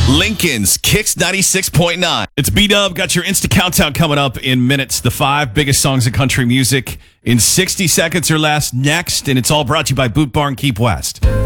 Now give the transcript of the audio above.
Lincoln's Kicks 96.9. It's B-Dub. Got your Insta Countdown coming up in minutes. The 5 biggest songs in country music in 60 seconds or less next. And it's all brought to you by Boot Barn Keep West.